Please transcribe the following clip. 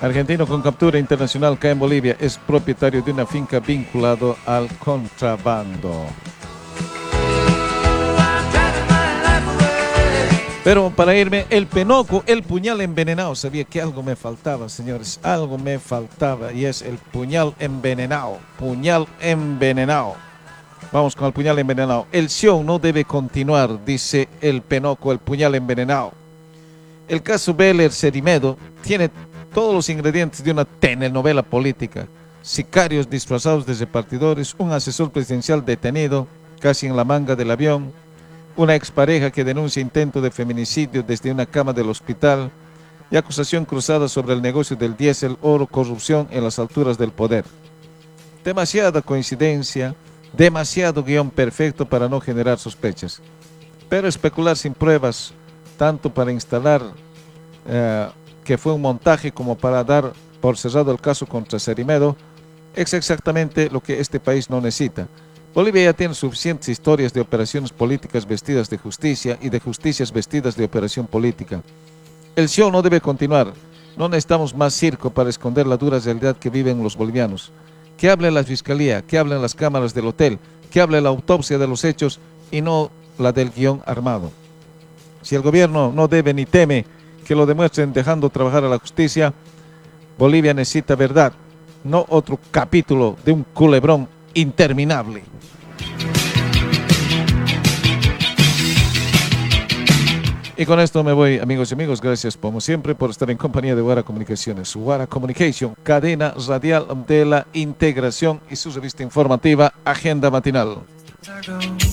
Argentino con captura internacional cae en Bolivia. Es propietario de una finca vinculado al contrabando. Pero para irme, el penoco, el puñal envenenado. Sabía que algo me faltaba, señores. Algo me faltaba y es el puñal envenenado. Puñal envenenado. Vamos con el puñal envenenado. El show no debe continuar, dice el penoco, el puñal envenenado. El caso Beller Cerimedo tiene todos los ingredientes de una telenovela política. Sicarios disfrazados de repartidores, un asesor presidencial detenido casi en la manga del avión, una expareja que denuncia intento de feminicidio desde una cama del hospital y acusación cruzada sobre el negocio del diésel, oro, corrupción en las alturas del poder. Demasiada coincidencia, demasiado guión perfecto para no generar sospechas. Pero especular sin pruebas, tanto para instalar que fue un montaje como para dar por cerrado el caso contra Cerimedo, es exactamente lo que este país no necesita. Bolivia ya tiene suficientes historias de operaciones políticas vestidas de justicia y de justicias vestidas de operación política. El show no debe continuar. No necesitamos más circo para esconder la dura realidad que viven los bolivianos. Que hable la fiscalía, que hablen las cámaras del hotel, que hable la autopsia de los hechos y no la del guión armado. Si el gobierno no debe ni teme que lo demuestren dejando trabajar a la justicia, Bolivia necesita verdad, no otro capítulo de un culebrón interminable. Y con esto me voy, amigos y amigos. Gracias como siempre por estar en compañía de Guara Comunicaciones. Guara Communication, cadena radial de la integración y su revista informativa Agenda Matinal.